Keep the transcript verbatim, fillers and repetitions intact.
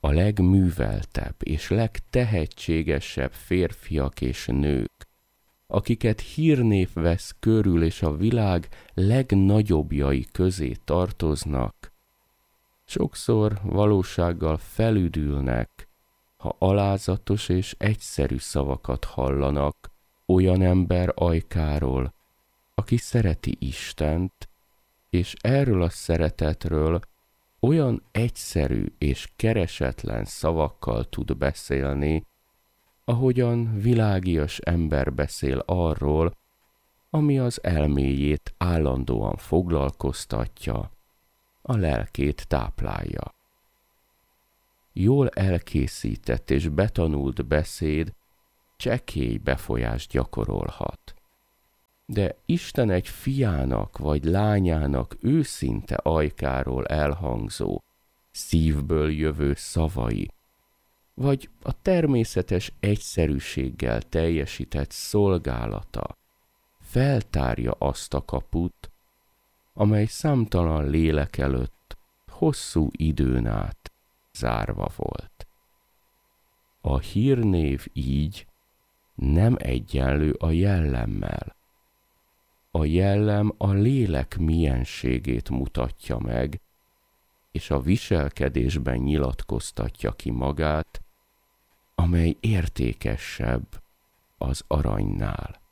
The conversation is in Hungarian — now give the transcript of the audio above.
a legműveltebb és legtehetségesebb férfiak és nők, akiket hírnév vesz körül és a világ legnagyobbjai közé tartoznak, sokszor valósággal felüdülnek, ha alázatos és egyszerű szavakat hallanak olyan ember ajkáról, aki szereti Istent, és erről a szeretetről olyan egyszerű és keresetlen szavakkal tud beszélni, ahogyan világias ember beszél arról, ami az elméjét állandóan foglalkoztatja, a lelkét táplálja. Jól elkészített és betanult beszéd csekély befolyást gyakorolhat. De Isten egy fiának vagy lányának őszinte ajkáról elhangzó, szívből jövő szavai, vagy a természetes egyszerűséggel teljesített szolgálata feltárja azt a kaput, amely számtalan lélek előtt hosszú időn át zárva volt. A hírnév így nem egyenlő a jellemmel. A jellem a lélek mienségét mutatja meg, és a viselkedésben nyilatkoztatja ki magát, amely értékesebb az aranynál.